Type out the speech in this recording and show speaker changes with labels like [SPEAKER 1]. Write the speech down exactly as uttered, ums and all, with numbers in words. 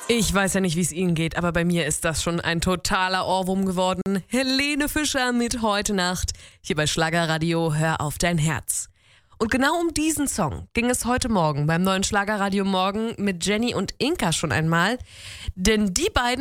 [SPEAKER 1] Ich weiß ja nicht, wie es Ihnen geht, aber bei mir ist das schon ein totaler Ohrwurm geworden. Helene Fischer mit Heute Nacht, hier bei Schlagerradio Hör auf dein Herz. Und genau um diesen Song ging es heute Morgen beim neuen Schlagerradio Morgen mit Jenny und Inka schon einmal. Denn die beiden